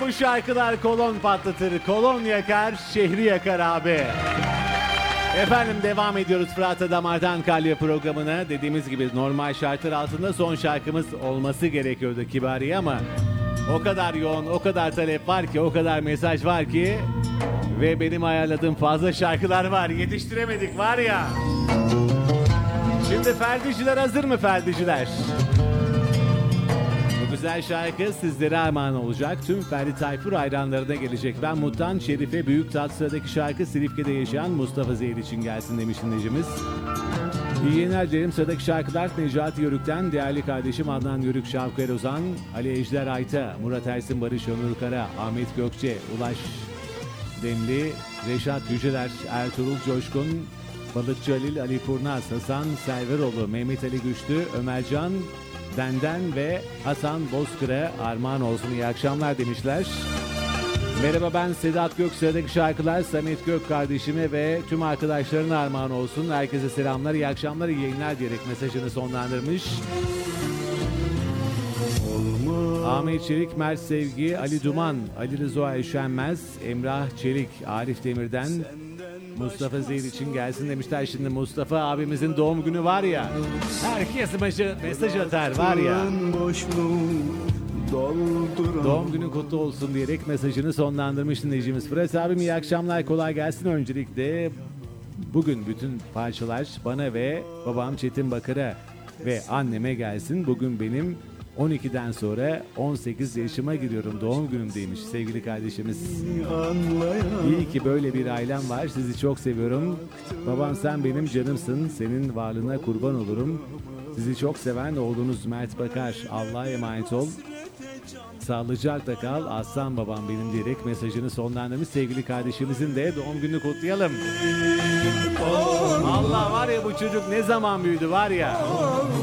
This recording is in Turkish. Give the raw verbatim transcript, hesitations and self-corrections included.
Bu şarkılar kolon patlatır, kolon yakar, şehri yakar abi. Efendim devam ediyoruz Fırat Damar'dan Kalya programına. Dediğimiz gibi normal şartlar altında son şarkımız olması gerekiyordu Kibariye ama o kadar yoğun, o kadar talep var ki, o kadar mesaj var ki ve benim ayarladığım fazla şarkılar var. Yetiştiremedik var ya. Şimdi Ferdiciler hazır mı Ferdiciler? Bu güzel şarkı sizlere armağan olacak. Tüm Ferdi Tayfur hayranlarına gelecek. Ben Mut'tan Şerife Büyüktat sıradaki şarkı Silifke'de yaşayan Mustafa Zeyl için gelsin demiş dinleyicimiz. İyi yayınlar dilerim. Sıradaki şarkılar Necati Yörük'ten değerli kardeşim Adnan Yörük, Şavker Ozan, Ali Ejder Ayta, Murat Ersin, Barış Onur Kara, Ahmet Gökçe, Ulaş Demli, Reşat Yüceler, Ertuğrul Coşkun, Balıkçı Halil, Ali Purnaz, Hasan Serveroğlu, Mehmet Ali Güçlü, Ömercan Benden ve Hasan Bozkır'a armağan olsun. İyi akşamlar demişler. Merhaba, ben Sedat Gök. Sıradaki şarkılar Samet Gök kardeşime ve tüm arkadaşlarına armağan olsun. Herkese selamlar, iyi akşamlar, iyi yayınlar diyerek mesajını sonlandırmış. Ahmet Çelik, Mert Sevgi, Ali Duman, Ali Rıza Eşenmez, Emrah Çelik, Arif Demir'den Mustafa Zeyl için gelsin demişler. Şimdi Mustafa abimizin doğum günü var ya, herkes mesaj, mesaj atar var ya. Doğum günü kutlu olsun diyerek mesajını sonlandırmış dinleyicimiz. Fırat abim iyi akşamlar, kolay gelsin. Öncelikle bugün bütün parçalar bana ve babam Çetin Bakır'a ve anneme gelsin. Bugün benim on ikiden sonra on sekiz yaşıma giriyorum. Doğum günümdeymiş sevgili kardeşimiz. İyi ki böyle bir ailem var. Sizi çok seviyorum. Babam sen benim canımsın. Senin varlığına kurban olurum. Sizi çok seven oğlunuz Mert Bakar. Allah'a emanet ol. Sağlıcakla kal. Aslan babam benim diyerek mesajını sonlandırmış. Sevgili kardeşimizin de doğum gününü kutlayalım. Allah var ya, bu çocuk ne zaman büyüdü var ya.